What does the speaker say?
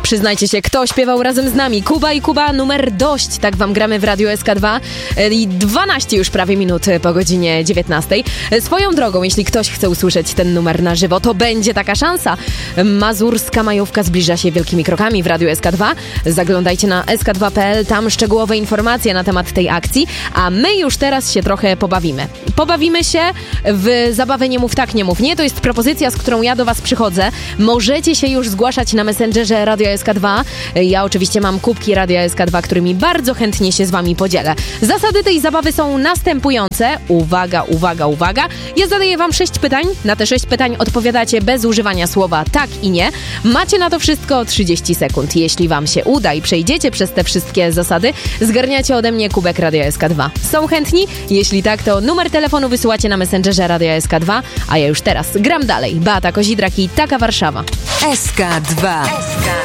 Przyznajcie się, kto śpiewał razem z nami? Kuba i Kuba, numer dość. Tak wam gramy w Radiu SK2. I 12 już prawie minut po godzinie 19. Swoją drogą, jeśli ktoś chce usłyszeć ten numer na żywo, to będzie taka szansa. Mazurska majówka zbliża się wielkimi krokami w Radiu SK2. Zaglądajcie na sk2.pl, tam szczegółowe informacje na temat tej akcji, a my już teraz się trochę pobawimy. Pobawimy się w zabawę Nie mów tak, nie mów nie. To jest propozycja, z którą ja do was przychodzę. Możecie się już zgłaszać na Messengerze Radio SK2. Ja oczywiście mam kubki Radia SK2, którymi bardzo chętnie się z wami podzielę. Zasady tej zabawy są następujące. Uwaga, uwaga, uwaga. Ja zadaję wam 6 pytań. Na te 6 pytań odpowiadacie bez używania słowa tak i nie. Macie na to wszystko 30 sekund. Jeśli wam się uda i przejdziecie przez te wszystkie zasady, zgarniacie ode mnie kubek Radia SK2. Są chętni? Jeśli tak, to numer telefonu wysyłacie na Messengerze Radia SK2, a ja już teraz gram dalej. Beata Kozidrak i Taka Warszawa. SK2.